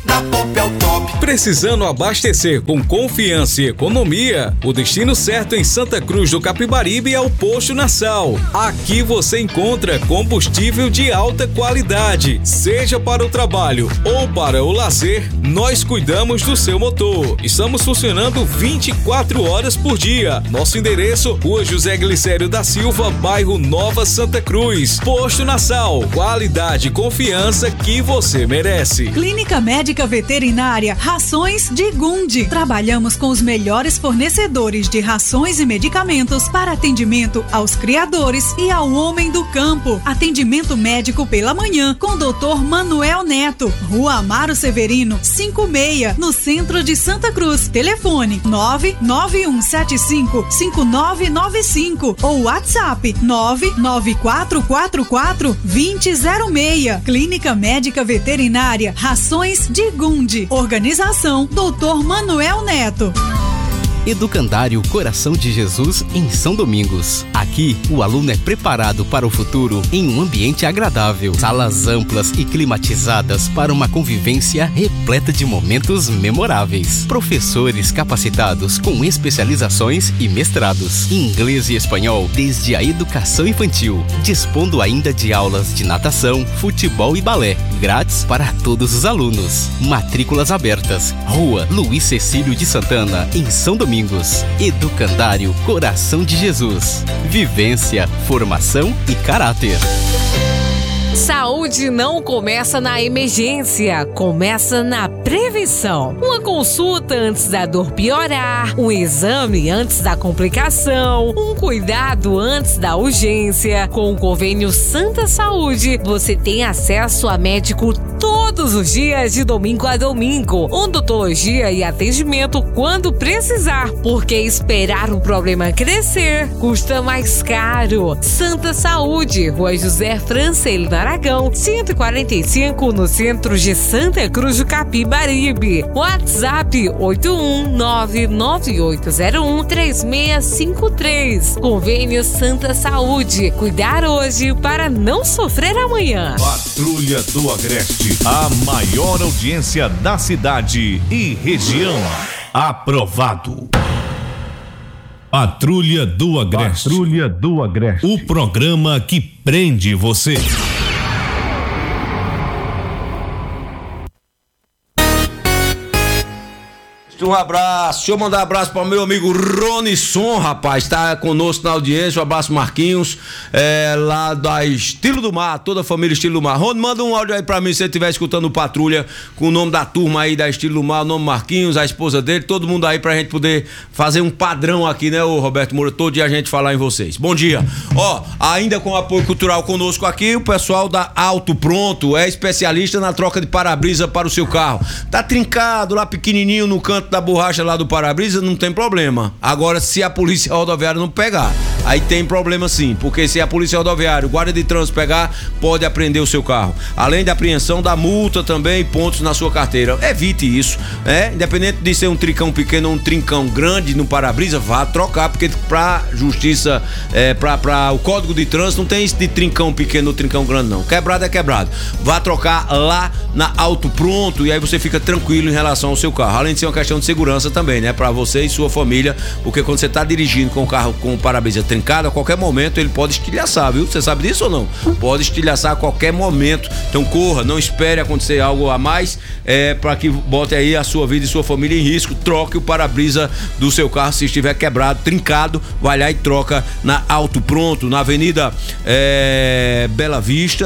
da Pop é o top. Precisando abastecer com confiança e economia? O destino certo em Santa Cruz do Capibaribe é o Posto Nassau. Aqui você encontra combustível de alta qualidade. Seja para o trabalho ou para o lazer, nós cuidamos do seu motor. Estamos funcionando 24 horas por dia. Nosso endereço, Rua José Glicério da Silva, bairro Nova Santa Cruz. Posto Nassau, qualidade e confiança que você merece. Clínica Médica Veterinária Rações de Gundi. Trabalhamos com os melhores fornecedores de rações e medicamentos para atendimento aos criadores e ao homem do campo. Atendimento médico pela manhã com Dr. Manuel Neto, Rua Amaro Severino, 56, no centro de Santa Cruz. Telefone 991755995 ou WhatsApp 994442006. Clínica Médica Veterinária Rações de Gundi. Organização Dr. Manuel Neto. Educandário Coração de Jesus em São Domingos. Aqui, o aluno é preparado para o futuro em um ambiente agradável. Salas amplas e climatizadas para uma convivência repleta de momentos memoráveis. Professores capacitados com especializações e mestrados. Inglês e espanhol desde a educação infantil. Dispondo ainda de aulas de natação, futebol e balé. Grátis para todos os alunos. Matrículas abertas. Rua Luiz Cecílio de Santana, em São Domingos. Educandário Coração de Jesus. Vivência, formação e caráter. Saúde não começa na emergência, começa na prevenção. Uma consulta antes da dor piorar, um exame antes da complicação, um cuidado antes da urgência. Com o convênio Santa Saúde, você tem acesso a médico todos os dias, de domingo a domingo, odontologia e atendimento quando precisar, porque esperar o problema crescer custa mais caro. Santa Saúde, Rua José Francelino Aragão, 145, no centro de Santa Cruz do Capibaribe. WhatsApp 81998013653. Convênio Santa Saúde. Cuidar hoje para não sofrer amanhã. Patrulha do Agreste, a maior audiência da cidade e região. Aprovado. Patrulha do Agreste. Patrulha do Agreste. O programa que prende você. Um abraço, deixa eu mandar um abraço para o meu amigo Ronisson, rapaz, tá conosco na audiência. Um abraço, Marquinhos, lá da Estilo do Mar, toda a família Estilo do Mar. Rony, manda um áudio aí pra mim se você estiver escutando o Patrulha, com o nome da turma aí da Estilo do Mar, o nome Marquinhos, a esposa dele, todo mundo aí pra gente poder fazer um padrão aqui, né, ô Roberto Moura, todo dia a gente falar em vocês. Bom dia. Ó, ainda com apoio cultural conosco aqui, o pessoal da Auto Pronto é especialista na troca de para-brisa para o seu carro. Tá trincado lá pequenininho no canto da borracha lá do para-brisa, não tem problema. Agora, se a polícia rodoviária não pegar, aí tem problema sim, porque se a polícia rodoviária, o guarda de trânsito pegar, pode apreender o seu carro. Além da apreensão, da multa também e pontos na sua carteira. Evite isso, né? Independente de ser um trincão pequeno ou um trincão grande no para-brisa, vá trocar, porque pra justiça, pra o código de trânsito não tem isso de trincão pequeno ou trincão grande não. Quebrado é quebrado. Vá trocar lá na Auto Pronto e aí você fica tranquilo em relação ao seu carro. Além de ser uma questão de segurança também, né? Pra você e sua família, porque quando você tá dirigindo com o carro com o para-brisa trincado, a qualquer momento ele pode estilhaçar, viu? Você sabe disso ou não? Pode estilhaçar a qualquer momento. Então corra, não espere acontecer algo a mais, pra que bote aí a sua vida e sua família em risco. Troque o para-brisa do seu carro se estiver quebrado, trincado, vai lá e troca na Auto Pronto, na Avenida Bela Vista,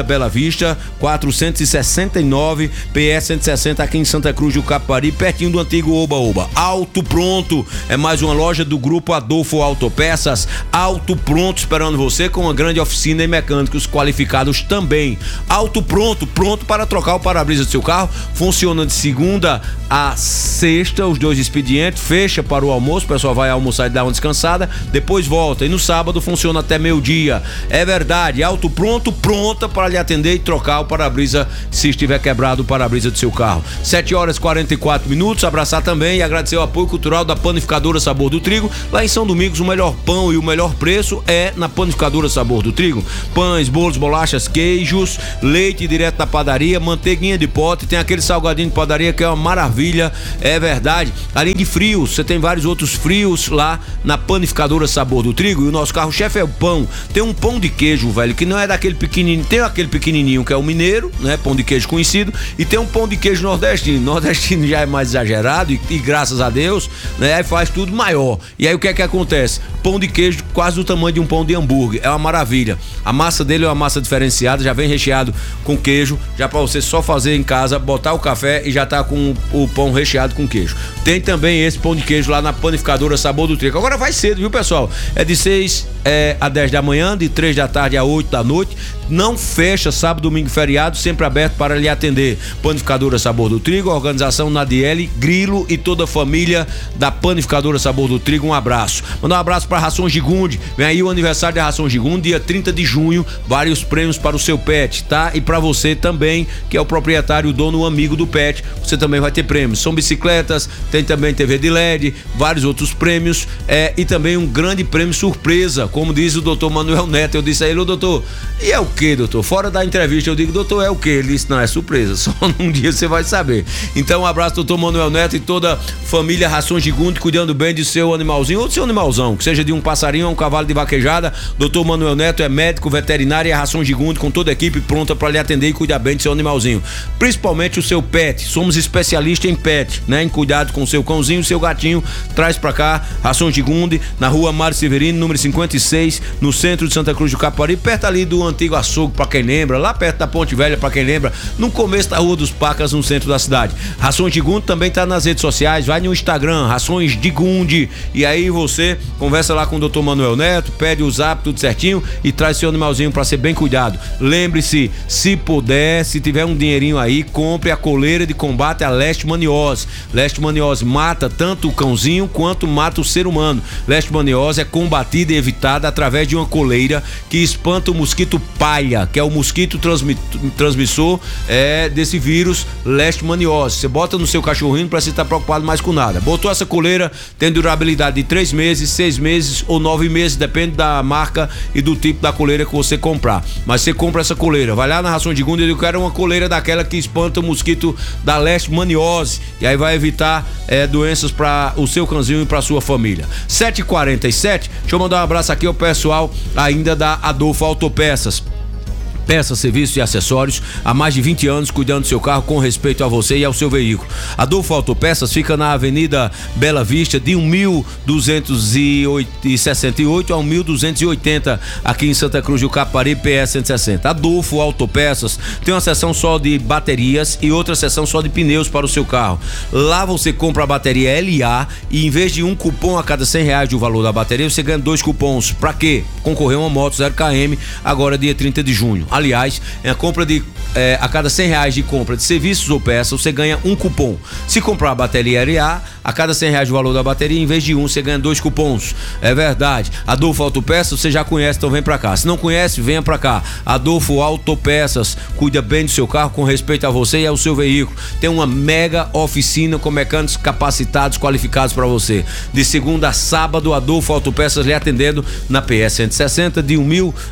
469, PS 160, aqui em Santa Cruz do Capibaribe, pertinho do antigo Oba-Oba. Auto Pronto é mais uma loja do Grupo Adolfo Autopeças. Auto Pronto esperando você, com uma grande oficina e mecânicos qualificados também. Auto Pronto, pronto para trocar o para-brisa do seu carro. Funciona de segunda a sexta, os dois expedientes. Fecha para o almoço, o pessoal vai almoçar e dar uma descansada, depois volta. E no sábado funciona até meio-dia. É verdade, Auto Pronto, pronta para lhe atender e trocar o para-brisa se estiver quebrado o para-brisa do seu carro. 7h44. Abraçar também e agradecer o apoio cultural da Panificadora Sabor do Trigo, lá em São Domingos, o melhor pão e o melhor preço é na Panificadora Sabor do Trigo. Pães, bolos, bolachas, queijos, leite direto da padaria, manteiguinha de pote, tem aquele salgadinho de padaria que é uma maravilha, é verdade. Além de frios, você tem vários outros frios lá na Panificadora Sabor do Trigo, e o nosso carro-chefe é o pão. Tem um pão de queijo, velho, que não é daquele pequenininho, tem aquele pequenininho que é o mineiro, né, pão de queijo conhecido, e tem um pão de queijo nordestino já é mais exagerado e graças a Deus, né, faz tudo maior. E aí o que é que acontece? Pão de queijo quase do tamanho de um pão de hambúrguer, é uma maravilha. A massa dele é uma massa diferenciada, já vem recheado com queijo, já para você só fazer em casa, botar o café e já tá com o pão recheado com queijo. Tem também esse pão de queijo lá na Panificadora Sabor do Trigo. Agora vai cedo, viu, pessoal? É de 6 a 10 da manhã, de 3 da tarde a 8 da noite. Não fecha sábado, domingo e feriado, sempre aberto para lhe atender. Panificadora Sabor do Trigo, organização Nadiele, Grilo e toda a família da Panificadora Sabor do Trigo. Um abraço. Mandar um abraço para Rações Gigunde. Vem aí o aniversário da Rações Gigunde, dia 30 de junho, vários prêmios para o seu pet, tá? E para você também, que é o proprietário, o dono, o amigo do pet, você também vai ter prêmios. São bicicletas, tem também TV de LED, vários outros prêmios, e também um grande prêmio surpresa, como diz o doutor Manuel Neto. Eu disse a ele: ô doutor, e é o que, doutor? Fora da entrevista eu digo: doutor, é o que? Ele disse: não, é surpresa, só num dia você vai saber. Então um abraço, doutor Manuel Neto e toda a família Rações Gigunde, cuidando bem de seu animalzinho ou de seu animalzão, que seja de um passarinho ou um cavalo de vaquejada. Doutor Manuel Neto é médico veterinário e a Rações Gigunde com toda a equipe pronta para lhe atender e cuidar bem de seu animalzinho, principalmente o seu pet. Somos especialistas em pet, né? Em cuidado com o seu cãozinho, seu gatinho. Traz pra cá, Rações Gigunde, na rua Mário Severino, número 56, no centro de Santa Cruz do Capibaribe, perto ali do antigo açougue, pra quem lembra, lá perto da Ponte Velha, pra quem lembra, no começo da Rua dos Pacas, no centro da cidade. Rações Gigunde também tá nas redes sociais, vai no Instagram, Rações Gigunde, e aí você conversa lá com o Dr. Manuel Neto, pede o zap, tudo certinho, e traz seu animalzinho pra ser bem cuidado. Lembre-se, se puder, se tiver um dinheirinho aí, compre a coleira de combate à leishmaniose. Leishmaniose mata tanto o cãozinho quanto mata o ser humano. Leishmaniose é combatida e evitada através de uma coleira que espanta o mosquito palha, que é o mosquito transmissor desse vírus leishmaniose. Você bota no seu cachorrinho, não precisa estar preocupado mais com nada. Botou essa coleira, tem durabilidade de 3 meses, 6 meses ou 9 meses, depende da marca e do tipo da coleira que você comprar. Mas você compra essa coleira, vai lá na Ração de Gunda e eu quero uma coleira daquela que espanta o mosquito da leishmaniose, e aí vai evitar doenças para o seu cãozinho e para sua família. 7h47, deixa eu mandar um abraço aqui ao pessoal ainda da Adolfo Autopeças. Peças, serviços e acessórios há mais de 20 anos cuidando do seu carro com respeito a você e ao seu veículo. Adolfo Autopeças fica na Avenida Bela Vista, de 1.268 a 1.280 aqui em Santa Cruz do Capibaribe, PS 160. Adolfo Autopeças tem uma seção só de baterias e outra seção só de pneus para o seu carro. Lá você compra a bateria LA e em vez de um cupom a cada R$100 do valor da bateria, você ganha 2 cupons. Para quê? Concorrer a uma moto 0 km agora dia 30 de junho. Aliás, a compra a cada R$100 de compra de serviços ou peças, você ganha um cupom. Se comprar a bateria LA, a cada R$100 do valor da bateria, em vez de um, você ganha 2 cupons. É verdade. Adolfo Autopeças, você já conhece, então vem pra cá. Se não conhece, venha pra cá. Adolfo Autopeças, cuida bem do seu carro com respeito a você e ao seu veículo. Tem uma mega oficina com mecânicos capacitados, qualificados pra você. De segunda a sábado, Adolfo Autopeças lhe atendendo na PS 160, de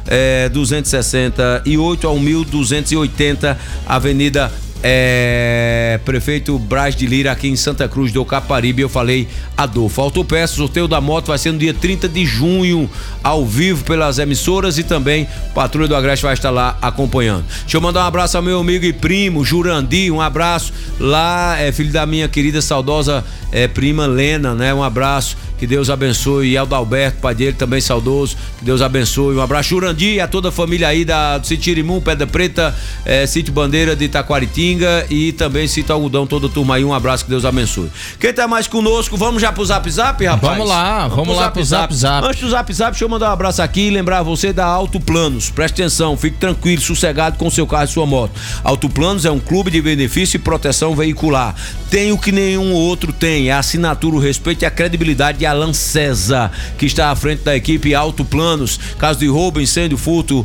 1.268 a 1.280, Avenida Prefeito Braz de Lira, aqui em Santa Cruz do Capibaribe. Eu falei Adolfo Autopeças. O sorteio da moto vai ser no dia 30 de junho, ao vivo pelas emissoras, e também Patrulha do Agreste vai estar lá acompanhando. Deixa eu mandar um abraço ao meu amigo e primo Jurandir, um abraço lá, filho da minha querida saudosa prima Lena, né? Um abraço, que Deus abençoe. E Aldalberto, pai dele, também saudoso, que Deus abençoe. Um abraço, Jurandir, e a toda a família aí do Sítio Irimum, Pedra Preta, Sítio Bandeira de Itaquaritinga e também Sítio Algodão, toda a turma aí. Um abraço, que Deus abençoe. Quem tá mais conosco, vamos já pro Zap Zap, rapaz? Vamos lá pro Zap Zap. Antes do Zap Zap, deixa eu mandar um abraço aqui e lembrar você da Auto Planos. Preste atenção, fique tranquilo, sossegado com seu carro e sua moto. Auto Planos é um clube de benefício e proteção veicular. Tem o que nenhum outro tem, é a assinatura, o respeito e a credibilidade de Alan César, que está à frente da equipe Auto Planos. Caso de roubo, incêndio, furto,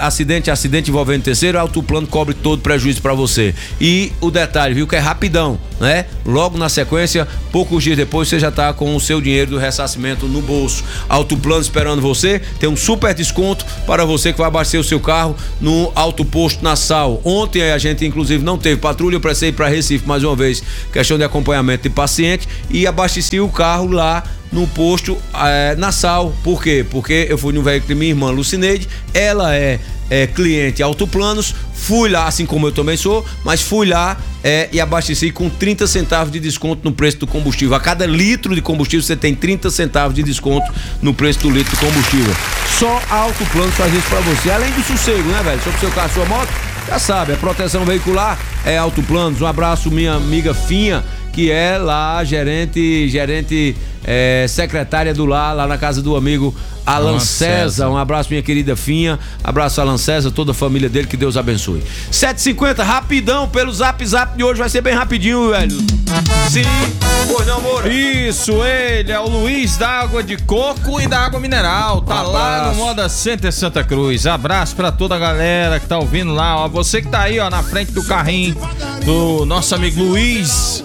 acidente envolvendo terceiro, Auto Plano cobre todo prejuízo para você. E o detalhe, viu, que é rapidão. né? Logo na sequência, poucos dias depois, você já tá com o seu dinheiro do ressarcimento no bolso. Auto Plano esperando você, tem um super desconto para você que vai abastecer o seu carro no Auto Posto Nassau. Ontem a gente inclusive não teve patrulha, eu precisei ir para Recife mais uma vez, questão de acompanhamento de paciente, e abasteci o carro lá no posto Nassau. Por quê? Porque eu fui no veículo de minha irmã Lucineide, ela é cliente Autoplanos, fui lá, assim como eu também sou, mas fui lá e abasteci com 30 centavos de desconto no preço do combustível. A cada litro de combustível você tem 30 centavos de desconto no preço do litro de combustível. Só a Autoplanos faz isso pra você, além do sossego, né, velho? Sobre o seu carro, sua moto, já sabe, a proteção veicular é Autoplanos. Um abraço, minha amiga Finha, que é lá gerente secretária do lar, lá na casa do amigo Alan César. Um abraço, minha querida Finha. Abraço, Alan César, toda a família dele, que Deus abençoe. 7h50, rapidão, pelo Zap de hoje, vai ser bem rapidinho, velho. Sim, pois não, Moura? Isso, ele é o Luiz da Água de Coco e da Água Mineral. Tá lá no Moda Center Santa Cruz. Abraço pra toda a galera que tá ouvindo lá, ó. Você que tá aí, ó, na frente do carrinho do nosso amigo Luiz,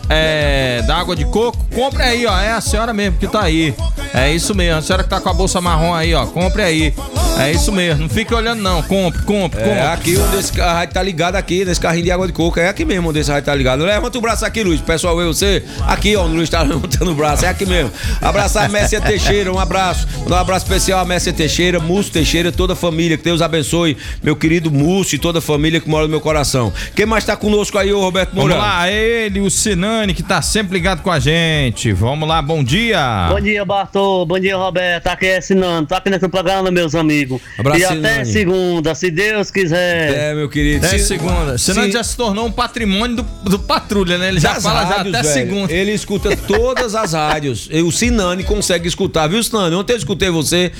da Água de Coco, compre aí, ó. É a senhora mesmo que tá aí. É isso mesmo, a senhora que tá com a bolsa marrom aí, ó, compre aí. É isso mesmo, não fique olhando não, compre. Aqui onde esse rádio tá ligado, aqui nesse carrinho de água de coco, é aqui mesmo onde esse rádio tá ligado. Levanta o braço aqui, Luiz, o pessoal vê você, aqui ó, o Luiz tá levantando o braço, é aqui mesmo. Abraçar a Messia Teixeira, um abraço, um abraço especial a Messia Teixeira, Múcio Teixeira, toda a família, que Deus abençoe, meu querido Múcio e toda a família que mora no meu coração. Quem mais tá conosco aí, ô Roberto Moura? Vamos lá, ele, o Sinani, que tá sempre ligado com a gente. Vamos lá, bom dia. Bom dia, Bartô, bom dia, Roberto, aqui é Sinani, tô aqui nesse programa, meus amigos. Abraço, e até segunda, se Deus quiser. Meu querido. Até segunda. Sinani já se tornou um patrimônio do Patrulha, né? Ele já fala rádios, já até velho. Segunda. Ele escuta todas as rádios. O Sinani consegue escutar, viu, Sinani? Ontem eu escutei você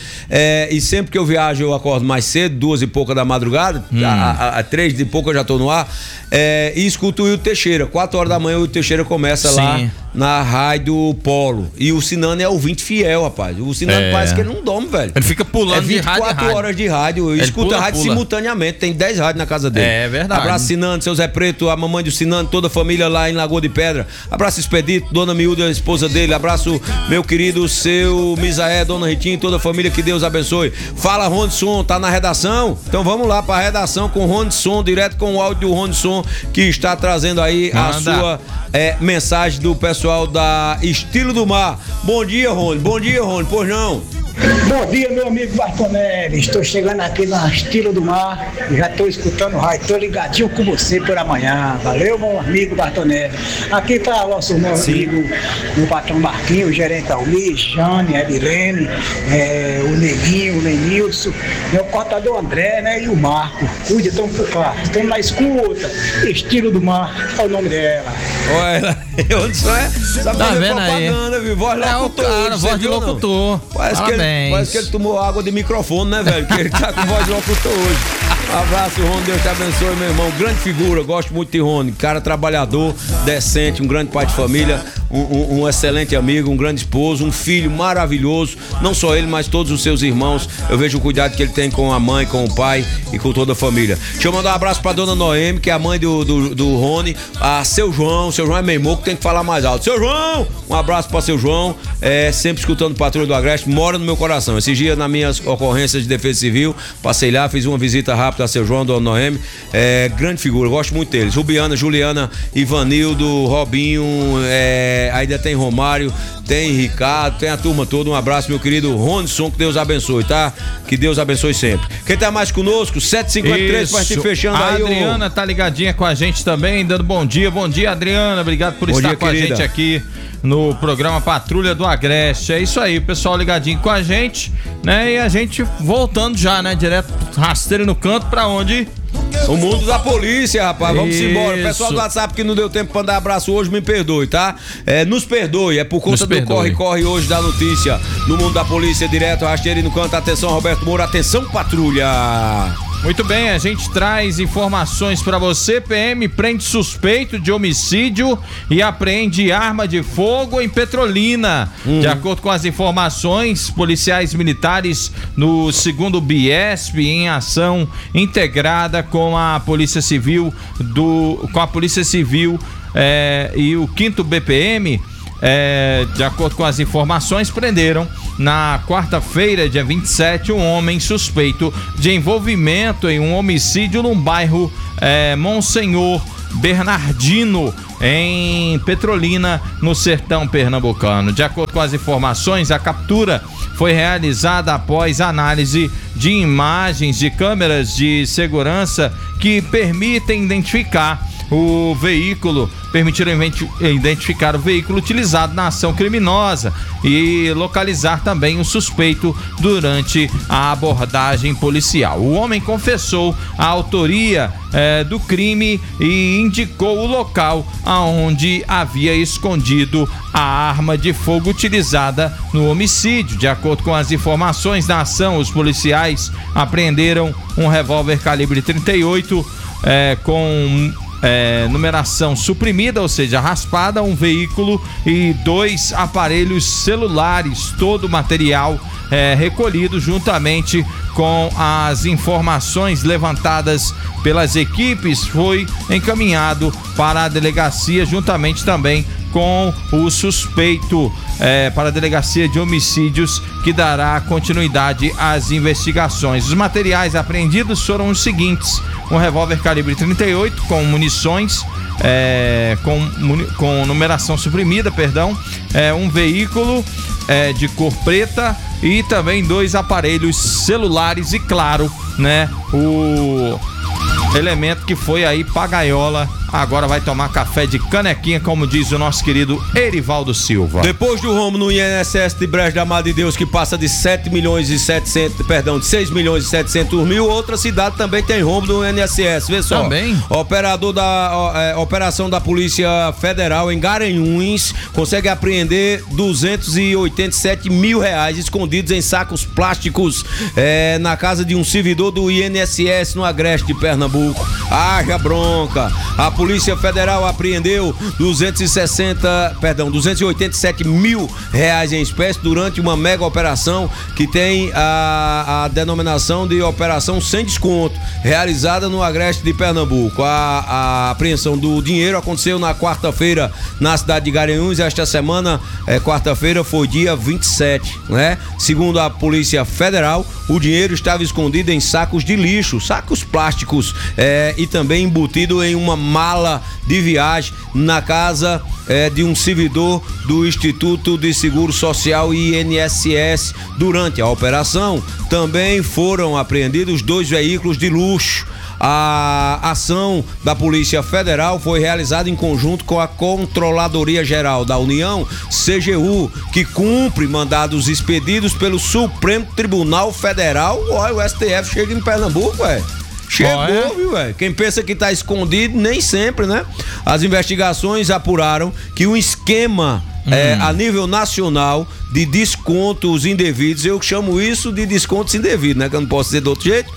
e sempre que eu viajo eu acordo mais cedo, 2 e pouca da madrugada, a 3 e pouca eu já tô no ar, e escuto o Will Teixeira. 4 horas da manhã o Will Teixeira começa lá na Rádio Polo. E o Sinani é ouvinte fiel, rapaz. O Sinani parece que ele não dorme, velho. Ele fica pulando de rádio. 24 horas de rádio. Ele escuta a rádio simultaneamente. Tem 10 rádios na casa dele. É verdade. Abraço, Sinani, seu Zé Preto, a mamãe do Sinani, toda a família lá em Lagoa de Pedra. Abraço, Expedito, Dona Miúda, a esposa dele. Abraço, meu querido, seu Misaé, Dona Ritinho, toda a família, que Deus abençoe. Fala, Rondson, tá na redação? Então vamos lá pra redação com o Rondson, direto com o áudio do Rondson, que está trazendo aí a sua mensagem do pessoal da Estilo do Mar. Bom dia, Rony. Bom dia, Rony. Pois não? Bom dia, meu amigo Bartonelli. Estou chegando aqui na Estilo do Mar. Já estou escutando o rádio. Estou ligadinho com você por amanhã. Valeu, meu amigo Bartonelli. Aqui está o nosso amigo, o patrão Marquinhos, o gerente Almir, Jane, Edilene, o Neguinho, o Lenilson, meu contador André, né? E o Marco. Cuide, estão por cá. Tem mais escuta. Estilo do Mar é o nome dela. Olha, eu só sabe tá fazer vendo propaganda, aí? Viu? Voz locutor. Cara, voz de locutor. Parece que ele tomou água de microfone, né, velho? Que ele tá com voz de locutor hoje. Um abraço, Rony, Deus te abençoe, meu irmão. Grande figura, gosto muito de Rony. Cara trabalhador, decente, um grande pai de família, um excelente amigo, um grande esposo, um filho maravilhoso. Não só ele, mas todos os seus irmãos. Eu vejo o cuidado que ele tem com a mãe, com o pai e com toda a família. Deixa eu mandar um abraço pra dona Noemi, que é a mãe do Rony. A seu João é meu irmão, que tem que falar mais alto. Seu João! Um abraço pra seu João, sempre escutando Patrulha do Agreste, mora no meu coração. Esses dias, nas minhas ocorrências de defesa civil, passei lá, fiz uma visita rápida a seu João, dona Noemi, grande figura, gosto muito deles. Rubiana, Juliana, Ivanildo, Robinho, ainda tem Romário, tem Ricardo, tem a turma toda. Um abraço, meu querido Rondson, que Deus abençoe, tá? Que Deus abençoe sempre. Quem tá mais conosco? 7h53, pra gente fechando a aí. A Adriana tá ligadinha com a gente também, dando bom dia. Bom dia, Adriana, obrigado por estar com a gente aqui no programa Patrulha do Agreste. É isso aí, o pessoal ligadinho com a gente, né? E a gente voltando já, né? Direto rasteiro no canto, pra onde? O mundo da polícia, rapaz. Vamos embora. O pessoal do WhatsApp que não deu tempo pra dar abraço hoje, me perdoe, tá? Nos perdoe. É por conta do corre-corre hoje da notícia. No mundo da polícia, direto, rasteiro no canto. Atenção, Roberto Moura. Atenção, patrulha. Muito bem, a gente traz informações para você. PM prende suspeito de homicídio e apreende arma de fogo em Petrolina. De acordo com as informações, policiais militares no 2º Biesp, em ação integrada com a Polícia Civil e o 5º BPM, de acordo com as informações, prenderam na quarta-feira, dia 27, um homem suspeito de envolvimento em um homicídio num bairro Monsenhor Bernardino, em Petrolina, no sertão pernambucano. De acordo com as informações, a captura foi realizada após análise de imagens de câmeras de segurança que permitiram identificar o veículo utilizado na ação criminosa e localizar também o suspeito durante a abordagem policial. O homem confessou a autoria do crime e indicou o local aonde havia escondido a arma de fogo utilizada no homicídio. De acordo com as informações da ação, os policiais apreenderam um revólver calibre 38 com numeração suprimida, ou seja, raspada, um veículo e 2 aparelhos celulares. Todo o material recolhido juntamente com as informações levantadas pelas equipes foi encaminhado para a delegacia, juntamente também com o suspeito para a delegacia de homicídios, que dará continuidade às investigações. Os materiais apreendidos foram os seguintes: um revólver calibre 38 com munições com numeração suprimida, um veículo de cor preta e também 2 aparelhos celulares e, claro, o elemento que foi aí pra gaiola, agora vai tomar café de canequinha, como diz o nosso querido Erivaldo Silva. Depois do rombo no INSS de Brejo da Madre de Deus, que passa de 6 milhões e 700 mil, outra cidade também tem rombo no INSS, vê só. Também? Operação da Polícia Federal em Garanhuns consegue apreender 287 mil reais escondidos em sacos plásticos na casa de um servidor do INSS no Agreste de Pernambuco. Haja bronca. A Polícia Federal apreendeu 287 mil reais em espécie durante uma mega operação que tem a denominação de Operação Sem Desconto, realizada no Agreste de Pernambuco. A apreensão do dinheiro aconteceu na quarta-feira na cidade de Garanhuns. Esta semana, quarta-feira, foi dia 27, né? Segundo a Polícia Federal, o dinheiro estava escondido em sacos de lixo, sacos plásticos, e também embutido em uma mala de viagem na casa de um servidor do Instituto de Seguro Social INSS. Durante a operação, também foram apreendidos 2 veículos de luxo. A ação da Polícia Federal foi realizada em conjunto com a Controladoria Geral da União, CGU, que cumpre mandados expedidos pelo Supremo Tribunal Federal. Olha, o STF chega em Pernambuco, Chegou, viu, velho? Quem pensa que tá escondido, nem sempre, né? As investigações apuraram que um esquema a nível nacional de descontos indevidos, eu chamo isso de descontos indevidos, né? Que eu não posso dizer de outro jeito,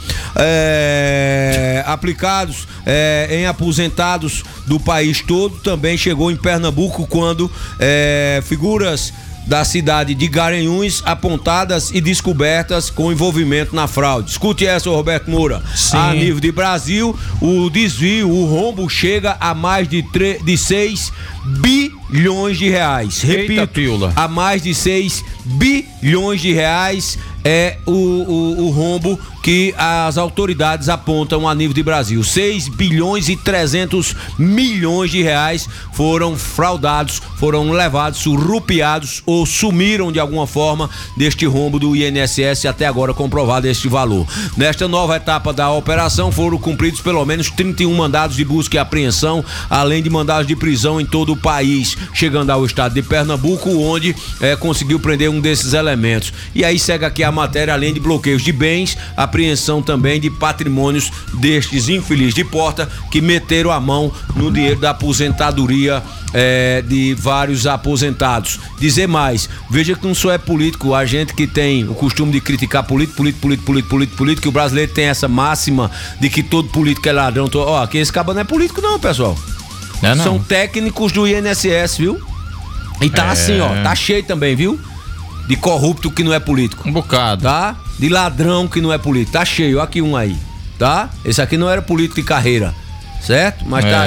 aplicados em aposentados do país todo, também chegou em Pernambuco, quando figuras da cidade de Garanhuns apontadas e descobertas com envolvimento na fraude. Escute essa, Roberto Moura. Sim. A nível de Brasil, o desvio, o rombo chega a mais de 6 bilhões de reais. Repito, a mais de 6 bilhões de reais é o rombo que as autoridades apontam a nível de Brasil. 6 bilhões e 300 milhões de reais foram fraudados, foram levados, surrupiados ou sumiram de alguma forma deste rombo do INSS, até agora comprovado este valor. Nesta nova etapa da operação foram cumpridos pelo menos 31 mandados de busca e apreensão, além de mandados de prisão em todo o país, chegando ao estado de Pernambuco, onde conseguiu prender um desses elementos. E aí segue aqui a matéria: além de bloqueios de bens, apreensão também de patrimônios destes infelizes de porta que meteram a mão no dinheiro da aposentadoria de vários aposentados. Dizer mais, veja que não só é político, a gente que tem o costume de criticar político, que o brasileiro tem essa máxima de que todo político é ladrão. Aqui esse cabo não é político não, pessoal. Não. São técnicos do INSS, viu? E tá assim, tá cheio também, viu? De corrupto que não é político. Um bocado. Tá? De ladrão que não é político. Tá cheio, aqui um aí. Tá? Esse aqui não era político de carreira, certo? Mas tá aí.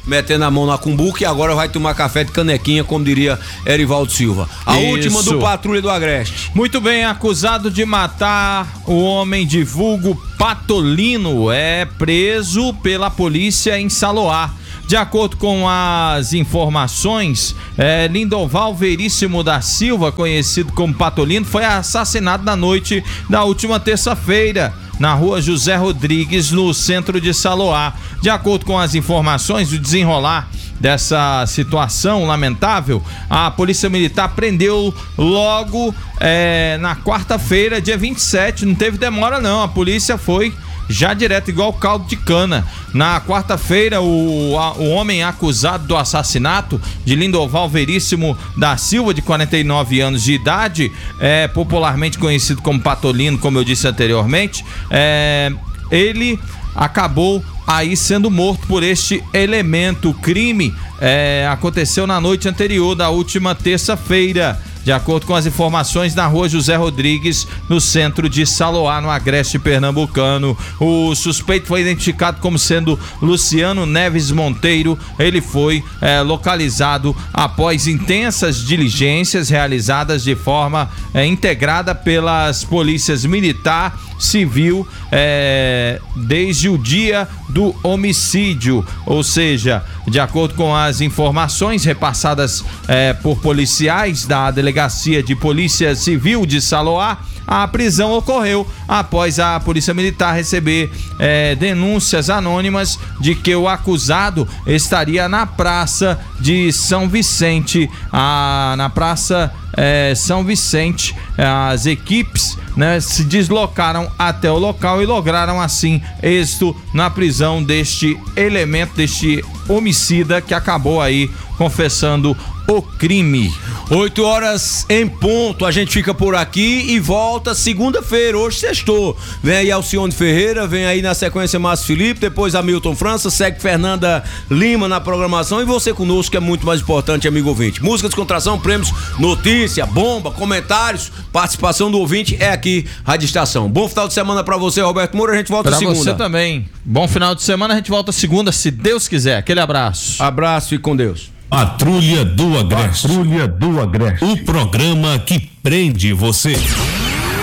metendo a mão na cumbuca e agora vai tomar café de canequinha, como diria Erivaldo Silva. A última do Patrulha do Agreste. Muito bem, acusado de matar o homem de vulgo Patolino é preso pela polícia em Saloá. De acordo com as informações, Lindoval Veríssimo da Silva, conhecido como Patolino, foi assassinado na noite da última terça-feira, na rua José Rodrigues, no centro de Saloá. De acordo com as informações, o desenrolar dessa situação lamentável, a Polícia Militar prendeu logo na quarta-feira, dia 27, não teve demora não, a polícia foi já direto, igual caldo de cana. Na quarta-feira, o homem acusado do assassinato de Lindoval Veríssimo da Silva, de 49 anos de idade, popularmente conhecido como Patolino, como eu disse anteriormente, ele acabou aí sendo morto por este elemento. O crime aconteceu na noite anterior da última terça-feira, de acordo com as informações, na rua José Rodrigues, no centro de Saloá, no agreste pernambucano. O suspeito foi identificado como sendo Luciano Neves Monteiro. Ele foi localizado após intensas diligências realizadas de forma integrada pelas polícias militar, civil, desde o dia do homicídio. Ou seja, de acordo com as informações repassadas por policiais da Delegacia de Polícia Civil de Saloá, a prisão ocorreu após a Polícia Militar receber denúncias anônimas de que o acusado estaria na Praça de São Vicente. Na Praça São Vicente, as equipes se deslocaram até o local e lograram assim êxito na prisão deste elemento, deste homicida que acabou aí confessando o crime. 8 horas em ponto, a gente fica por aqui e volta segunda-feira, hoje sextou. Vem aí Alcione Ferreira, vem aí na sequência Márcio Felipe, depois Hamilton França, segue Fernanda Lima na programação e você conosco, que é muito mais importante, amigo ouvinte. Música, descontração, prêmios, notícia, bomba, comentários, participação do ouvinte é aqui, Rádio Estação. Bom final de semana pra você, Roberto Moura, a gente volta segunda. Pra você também. Bom final de semana, a gente volta segunda, se Deus quiser. Aquele abraço. Abraço e com Deus. Patrulha do Agreste. Patrulha do Agreste. O programa que prende você.